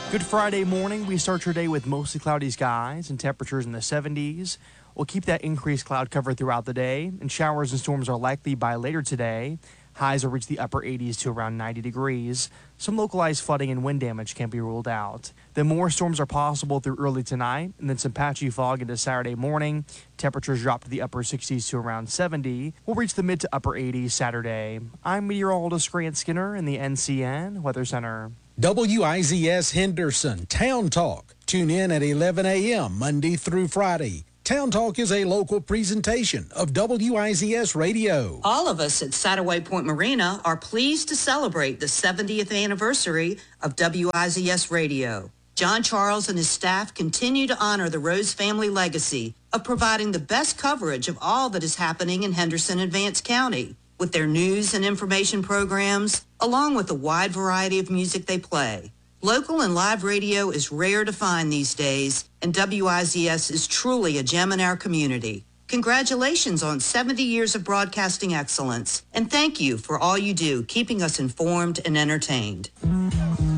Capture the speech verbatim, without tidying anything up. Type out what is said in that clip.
Good Friday morning. We start your day with mostly cloudy skies and temperatures in the seventies. We'll keep that increased cloud cover throughout the day, and showers and storms are likely by later today. Highs will reach the upper eighties to around ninety degrees. Some localized flooding and wind damage can be ruled out. Then more storms are possible through early tonight, and then some patchy fog into Saturday morning. Temperatures drop to the upper sixties to around seventy. We'll reach the mid to upper eighties Saturday. I'm meteorologist Grant Skinner in the N C N Weather Center. W I Z S Henderson Town Talk. Tune in at eleven a.m. Monday through Friday. Town Talk is a local presentation of W I Z S Radio. All of us at Sattaway Point Marina are pleased to celebrate the seventieth anniversary of W I Z S Radio. John Charles and his staff continue to honor the Rose family legacy of providing the best coverage of all that is happening in Henderson and Vance County with their news and information programs, along with the wide variety of music they play. Local and live radio is rare to find these days, and W I Z S is truly a gem in our community. Congratulations on seventy years of broadcasting excellence, and thank you for all you do, keeping us informed and entertained.